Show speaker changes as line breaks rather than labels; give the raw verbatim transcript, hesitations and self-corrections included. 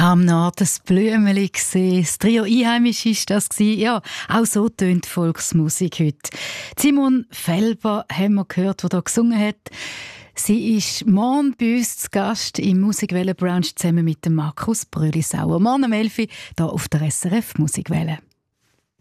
Am Nord das Blümeli gesehen, das Trio Einheimisch ist das gewesen. Ja, auch so tönt Volksmusik heute. Simon Felber haben wir gehört, der da gesungen hat. Sie ist morgen bei uns zu Gast im Musikwelle Brunch zusammen mit dem Markus Brölisauer. Morgen um elf Uhr hier auf der S R F Musikwelle.